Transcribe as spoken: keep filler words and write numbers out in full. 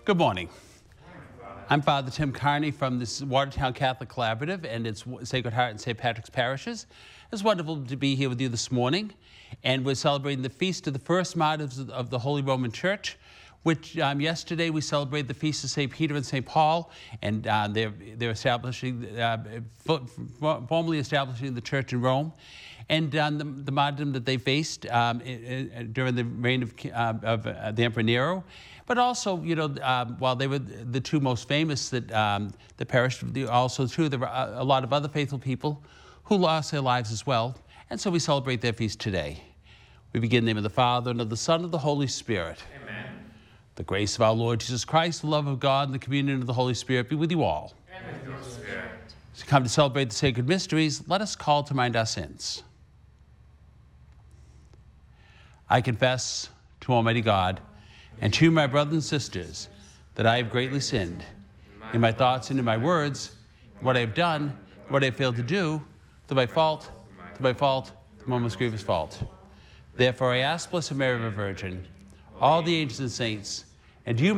Good morning. I'm Father Tim Carney from this Watertown Catholic Collaborative and its Sacred Heart and Saint Patrick's parishes. It's wonderful to be here with you this morning, and we're celebrating the feast of the first martyrs of the Holy Roman Church, which um, yesterday we celebrated the feast of Saint Peter and Saint Paul, and uh, they're, they're establishing, uh, formally establishing the church in Rome. And um, the, the martyrdom that they faced um, in, in, during the reign of, uh, of uh, the Emperor Nero. But also, you know, um, while they were the two most famous that, um, that perished, also true, there were a lot of other faithful people who lost their lives as well. And so we celebrate their feast today. We begin in the name of the Father, and of the Son, and of the Holy Spirit. Amen. The grace of our Lord Jesus Christ, the love of God, and the communion of the Holy Spirit be with you all. And with your spirit. As we come to celebrate the sacred mysteries, let us call to mind our sins. I confess to Almighty God and to my brothers and sisters that I have greatly sinned in my thoughts and in my words, what I have done, what I have failed to do, through my fault, through my fault, through my most grievous fault. Therefore I ask, Blessed Mary, the Virgin, all the angels and saints, and you,